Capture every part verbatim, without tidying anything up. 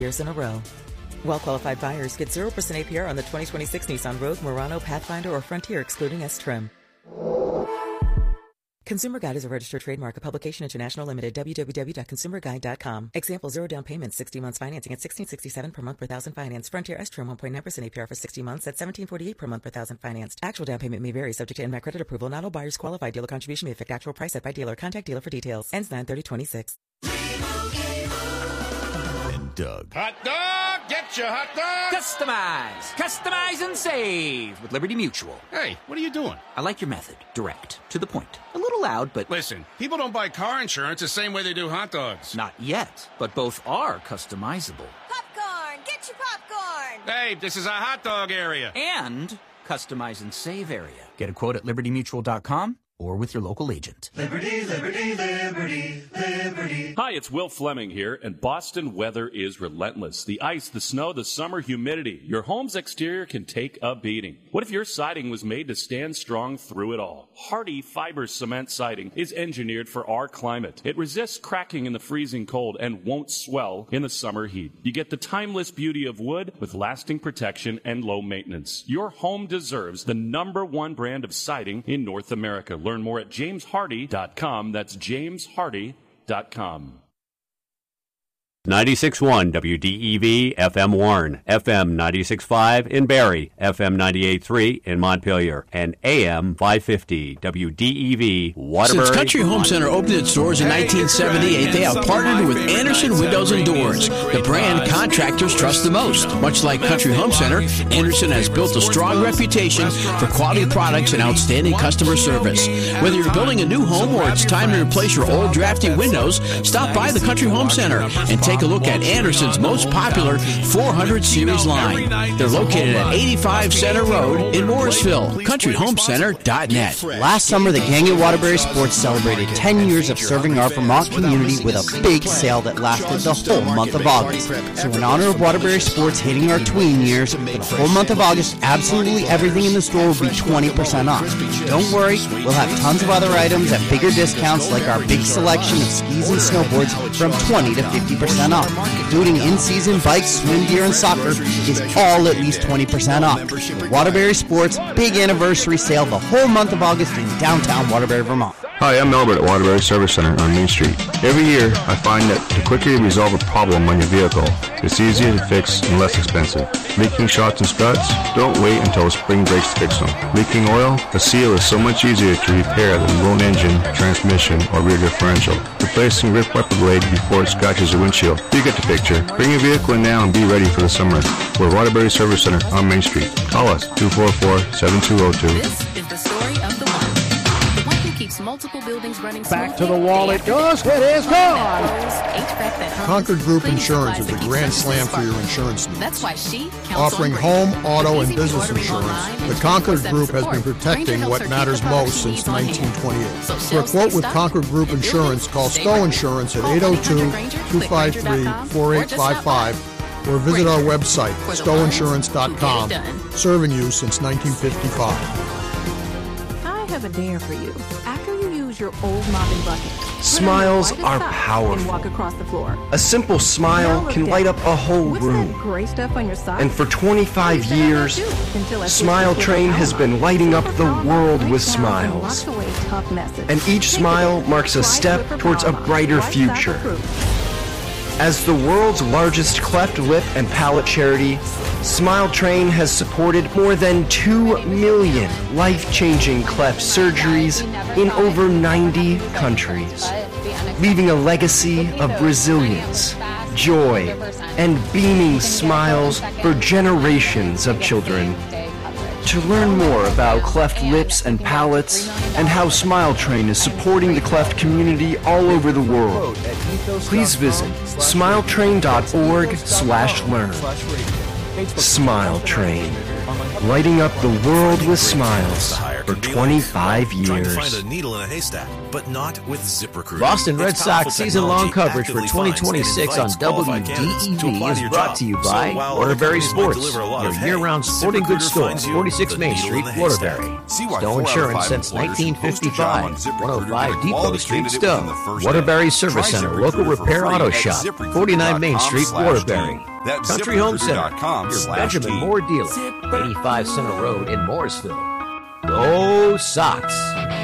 years in a row. Well-qualified buyers get zero percent A P R on the twenty twenty-six Nissan Rogue, Murano, Pathfinder, or Frontier, excluding S-Trim. Consumer Guide is a registered trademark of Publication International Limited, w w w dot consumer guide dot com. Example, zero down payment, sixty months financing at sixteen sixty-seven per month per thousand financed. Frontier S-Trim one point nine percent A P R for sixty months at seventeen forty-eight per month per thousand financed. Actual down payment may vary, subject to N M A C credit approval. Not all buyers qualify. Dealer contribution may affect actual price set by dealer. Contact dealer for details. Ends nine thirty twenty-six. And Doug. Hot dog! Get your hot dog! Customize! Customize and save with Liberty Mutual. Hey, what are you doing? I like your method. Direct. To the point. A little loud, but... Listen, people don't buy car insurance the same way they do hot dogs. Not yet, but both are customizable. Popcorn! Get your popcorn! Hey, this is a hot dog area. And customize and save area. Get a quote at liberty mutual dot com or with your local agent. Liberty, liberty, liberty, liberty. Hi, it's Will Fleming here, and Boston weather is relentless. The ice, the snow, the summer humidity. Your home's exterior can take a beating. What if your siding was made to stand strong through it all? Hardy Fiber Cement Siding is engineered for our climate. It resists cracking in the freezing cold and won't swell in the summer heat. You get the timeless beauty of wood with lasting protection and low maintenance. Your home deserves the number one brand of siding in North America. Learn more at james hardy dot com. That's james hardy dot com. ninety-six point one W D E V F M Warren, F M ninety-six point five in Barrie, F M ninety-eight point three in Montpelier, and A M five fifty W D E V Waterbury. Since Country Home Center opened its doors in nineteen seventy-eight, they have partnered with Anderson Windows and Doors, the brand contractors trust the most. Much like Country Home Center, Anderson has built a strong reputation for quality products and outstanding customer service. Whether you're building a new home or it's time to replace your old drafty windows, stop by the Country Home Center and take Take a look at Anderson's most popular four hundred series line. They're located at eighty-five Center Road in Morrisville. country home center dot net. Last summer, the gang at Waterbury Sports celebrated ten years of serving our Vermont community with a big sale that lasted the whole month of August. So in honor of Waterbury Sports hitting our tween years, for the whole month of August, absolutely everything in the store will be twenty percent off. Don't worry, we'll have tons of other items at bigger discounts like our big selection of skis and snowboards from twenty to fifty percent off, including in-season bikes, swim gear, and soccer is all at least twenty percent off. The Waterbury Sports big anniversary sale the whole month of August in downtown Waterbury, Vermont. Hi, I'm Albert at Waterbury Service Center on Main Street. Every year, I find that the quicker you resolve a problem on your vehicle, it's easier to fix and less expensive. Leaking shocks and struts? Don't wait until spring breaks to fix them. Leaking oil? A seal is so much easier to repair than blown engine, transmission, or rear differential. Replacing ripped wiper blade before it scratches your windshield. You get the picture. Bring your vehicle in now and be ready for the summer. We're Waterbury Service Center on Main Street. Call us, two four four, seven two zero two. This is the story of the one. The one who keeps multiple buildings running Back to the wall it goes. It is gone. Concord Group Insurance is a grand slam for your insurance needs. That's why she offering home, auto, and business insurance. The Concord Group has been protecting what matters most since nineteen twenty-eight. For a quote with Concord Group Insurance, call Stowe Insurance at eight oh two, two five three, four eight five five or visit our website, stowe insurance dot com, serving you since nineteen fifty-five. I have a dare for you. After you use your old mopping bucket, smiles are powerful. And walk across the floor. A simple smile can light up a whole What's room. That gray stuff on your side? And for twenty-five years, Smile Train has been lighting up the world with smiles. And each smile marks a step towards a brighter future. As the world's largest cleft lip and palate charity, Smile Train has supported more than two million life-changing cleft surgeries in over ninety countries, leaving a legacy of resilience, joy, and beaming smiles for generations of children. To learn more about cleft lips and palates and how Smile Train is supporting the cleft community all over the world, please visit smile train dot org slash learn. Smile Train, lighting up the world with smiles. There for can be twenty-five like, years. Trying to find a needle in a haystack, but not with ZipRecruiter. Boston Red Its powerful Sox season-long technology coverage for actively twenty finds and twenty-six on invites qualified W D candidates E to V apply is to your brought job. to you So by while Waterbury other companies might Sports, deliver a lot your of hay, year-round sporting goods ZipRecruiter store, finds you forty-six the Main needle in Street, the haystack. Waterbury. See why Stowe four out of Insurance five since employers who nineteen post a job on fifty-five, ZipRecruiter one oh five get a Depot quality Street, candidate within Stowe. the first Waterbury day. Service Try Center, ZipRecruiter local for repair free auto at shop, ZipRecruiter forty-nine Main dot com Street, slash Waterbury. team. That's Country Home Center, ZipRecruiter dot com your slash Benjamin team. Moore dealer, eighty-five Center Road in Morrisville. Go Sox!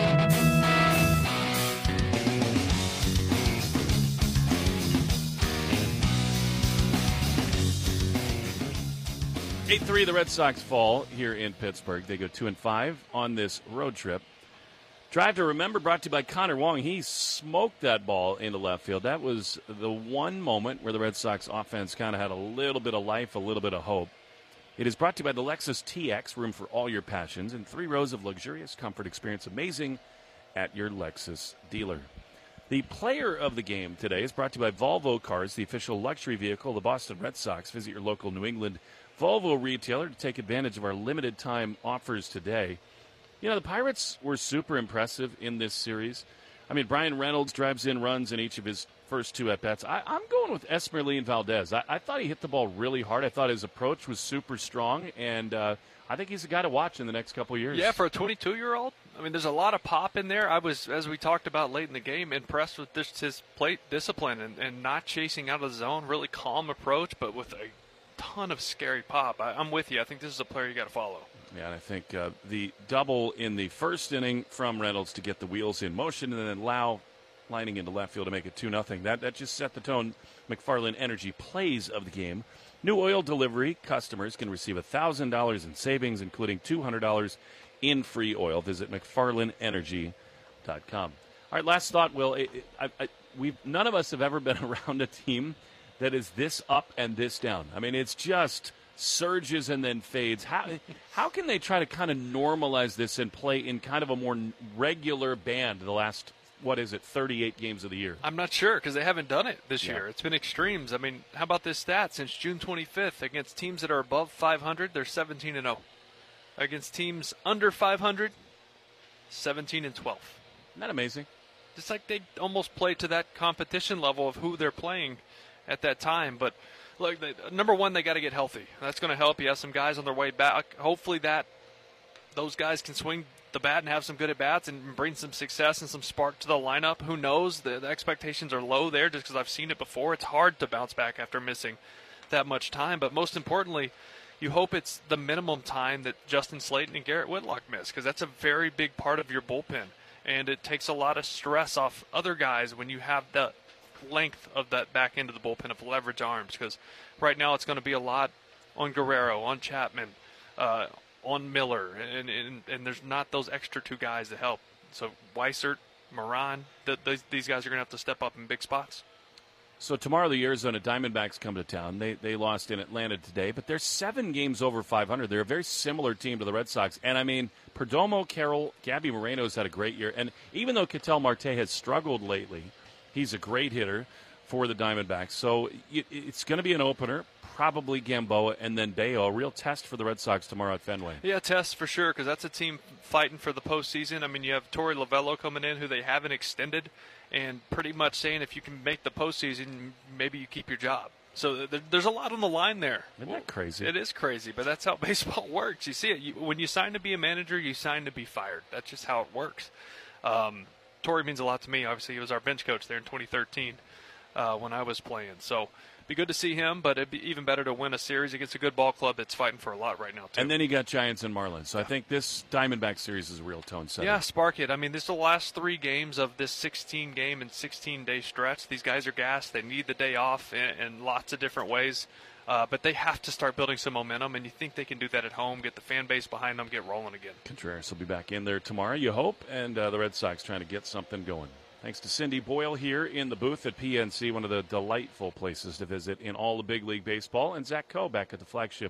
eight three, the Red Sox fall here in Pittsburgh. They go two and five on this road trip. Drive to Remember brought to you by Connor Wong. He smoked that ball into left field. That was the one moment where the Red Sox offense kind of had a little bit of life, a little bit of hope. It is brought to you by the Lexus T X, room for all your passions, and three rows of luxurious comfort experience amazing at your Lexus dealer. The player of the game today is brought to you by Volvo Cars, the official luxury vehicle of the Boston Red Sox. Visit your local New England Volvo retailer to take advantage of our limited time offers today. You know, the Pirates were super impressive in this series. I mean, Brian Reynolds drives in runs in each of his first two at-bats. I, I'm going with Esmeralyn Valdez. I, I thought he hit the ball really hard. I thought his approach was super strong, and uh, I think he's a guy to watch in the next couple of years. Yeah, for a twenty-two-year-old, I mean, there's a lot of pop in there. I was, as we talked about late in the game, impressed with this, his plate discipline and, and not chasing out of the zone, really calm approach, but with a ton of scary pop. I, I'm with you. I think this is a player you got to follow. Yeah, and I think uh, the double in the first inning from Reynolds to get the wheels in motion, and then Lau lining into left field to make it two nothing. That that just set the tone. McFarland Energy plays of the game. New oil delivery customers can receive one thousand dollars in savings, including two hundred dollars in free oil. Visit McFarland Energy dot com. All right, last thought, Will. It, it, I, I, we've none of us have ever been around a team that is this up and this down. I mean, it's just surges and then fades. How how can they try to kind of normalize this and play in kind of a more regular band the last, what is it, thirty-eight games of the year? I'm not sure because they haven't done it this yeah. year. It's been extremes. I mean, how about this stat? Since June twenty-fifth, against teams that are above five hundred, they're seventeen and oh. Against teams under five hundred, seventeen and twelve. Isn't that amazing? It's like they almost play to that competition level of who they're playing at that time. But look, they, number one, they got to get healthy. That's going to help. You have some guys on their way back. Hopefully that those guys can swing the bat and have some good at-bats and bring some success and some spark to the lineup. Who knows? The, the expectations are low there just because I've seen it before. It's hard to bounce back after missing that much time. But most importantly, you hope it's the minimum time that Justin Slayton and Garrett Whitlock miss, because that's a very big part of your bullpen. And it takes a lot of stress off other guys when you have the length of that back end of the bullpen of leverage arms, because right now it's going to be a lot on Guerrero, on Chapman, uh, on Miller, and, and and there's not those extra two guys to help. So Weissert, Moran, the, the, these guys are going to have to step up in big spots. So tomorrow the Arizona Diamondbacks come to town. They they lost in Atlanta today, but they're seven games over five hundred. They're a very similar team to the Red Sox. And, I mean, Perdomo, Carroll, Gabby Moreno's had a great year. And even though Ketel Marte has struggled lately, he's a great hitter for the Diamondbacks. So it, it's going to be an opener, probably Gamboa, and then Bayo. A real test for the Red Sox tomorrow at Fenway. Yeah, test for sure, because that's a team fighting for the postseason. I mean, you have Torey Lovello coming in, who they haven't extended, and pretty much saying if you can make the postseason, maybe you keep your job. So th- there's a lot on the line there. Isn't that crazy? It is crazy, but that's how baseball works. You see it. You, when you sign to be a manager, you sign to be fired. That's just how it works. Um, Torey means a lot to me. Obviously, he was our bench coach there in twenty thirteen uh, when I was playing. So be good to see him, but it'd be even better to win a series against a good ball club that's fighting for a lot right now, too. And then you got Giants and Marlins. So I think this Diamondback series is a real tone setter. Yeah, spark it. I mean, this is the last three games of this sixteen-game and sixteen-day stretch. These guys are gassed. They need the day off in, in lots of different ways. Uh, but they have to start building some momentum, and you think they can do that at home, get the fan base behind them, get rolling again. Contreras will be back in there tomorrow, you hope, and uh, the Red Sox trying to get something going. Thanks to Cindy Boyle here in the booth at P N C, one of the delightful places to visit in all of Big League Baseball, and Zach Coe back at the flagship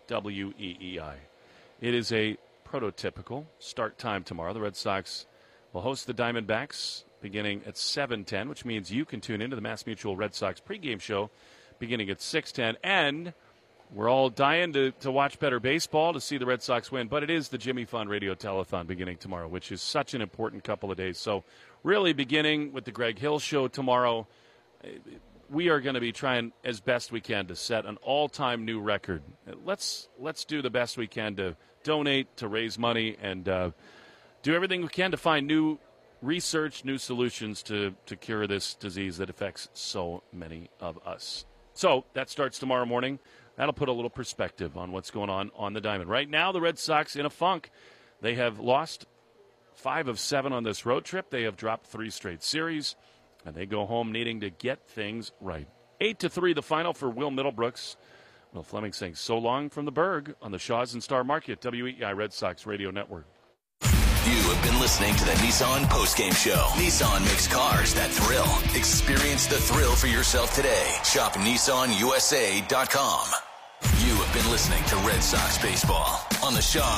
W E E I. It is a prototypical start time tomorrow. The Red Sox will host the Diamondbacks beginning at seven ten, which means you can tune into the MassMutual Red Sox pregame show beginning at six ten, and we're all dying to, to watch better baseball, to see the Red Sox win, but it is the Jimmy Fund Radio Telethon beginning tomorrow, which is such an important couple of days. So really beginning with the Greg Hill Show tomorrow, we are going to be trying as best we can to set an all-time new record. Let's let's do the best we can to donate, to raise money, and uh, do everything we can to find new research, new solutions to, to cure this disease that affects so many of us. So that starts tomorrow morning. That'll put a little perspective on what's going on on the diamond. Right now, the Red Sox in a funk. They have lost five of seven on this road trip. They have dropped three straight series, and they go home needing to get things right. Eight to three, the final for Will Middlebrooks. Will Fleming saying so long from the Berg on the Shaw's and Star Market, W E I Red Sox Radio Network. You have been listening to the Nissan Postgame Show. Nissan makes cars that thrill. Experience the thrill for yourself today. Shop Nissan U S A dot com. You have been listening to Red Sox Baseball on the Shaw